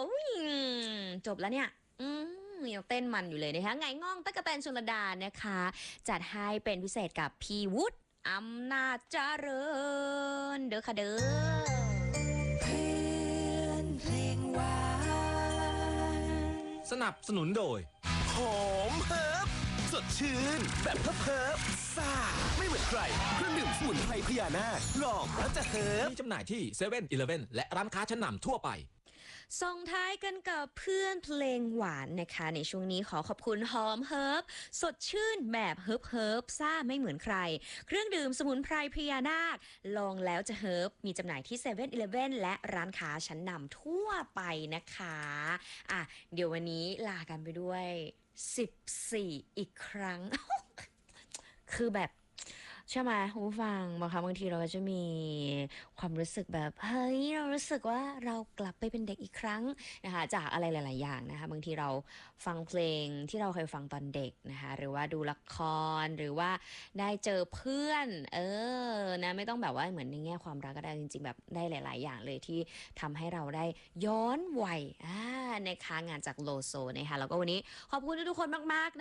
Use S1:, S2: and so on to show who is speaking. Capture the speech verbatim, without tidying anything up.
S1: จบแล้วเนี่ยอืมยังเต้นมันอยู่เลยนะคะไงง่องตะกะแตนชลดานะคะ จัดให้เป็นพิเศษกับพี่วุฒิอำนาจเจริญเด้อค่ะเด้อเพื่อนเพลงหวาน
S2: สนับสนุนโดย
S3: หอมเฮิร์บสดชื่นแบบเพิบเพิบซ่าไม่เหมือนใครเครื่องดื่มสมุนไพรพญานาคลองแล้วจะเฮิร์บ
S2: มีจำหน่ายที่เซเว่นอีเลฟเว่นและร้านค้าชั้นนำทั่วไป
S1: ส่งท้ายกันกับเพื่อนเพลงหวานนะคะในช่วงนี้ขอขอบคุณหอมเฮิร์บสดชื่นแบบเฮิร์บเฮิร์บซ่าไม่เหมือนใครเครื่องดื่มสมุนไพรพญานาคลองแล้วจะเฮิร์บมีจำหน่ายที่เซเว่นอีเลฟเว่นและร้านค้าชั้นนำทั่วไปนะคะอ่ะเดี๋ยววันนี้ลากันไปด้วยสิบสี่อีกครั้ง คือแบบใช่ไหมคุณผู้ฟังบางครั้งบางทีเราก็จะมีความรู้สึกแบบเฮ้ยเรารู้สึกว่าเรากลับไปเป็นเด็กอีกครั้งนะคะจากอะไรหลายๆอย่างนะคะบางทีเราฟังเพลงที่เราเคยฟังตอนเด็กนะคะหรือว่าดูละครหรือว่าได้เจอเพื่อนเออนะไม่ต้องแบบว่าเหมือนในแง่ความรักก็ได้จริงๆแบบได้หลายๆอย่างเลยที่ทำให้เราได้ย้อนวัยอ่านะคะงานจากโลโซนะคะแล้วก็วันนี้ขอบคุณทุกคนมากๆ